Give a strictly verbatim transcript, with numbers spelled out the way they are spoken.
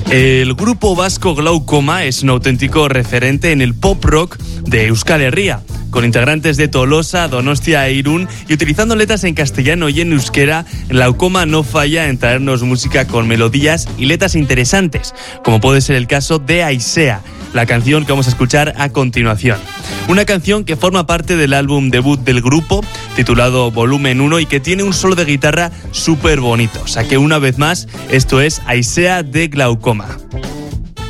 El grupo vasco Glaucoma es un auténtico referente en el pop rock de Euskal Herria, con integrantes de Tolosa, Donostia e Irún, y utilizando letras en castellano y en euskera. Glaucoma no falla en traernos música con melodías y letras interesantes, como puede ser el caso de Aisea, la canción que vamos a escuchar a continuación. Una canción que forma parte del álbum debut del grupo, titulado Volumen uno, y que tiene un solo de guitarra súper bonito. O sea que una vez más, esto es Aisea de Glaucoma.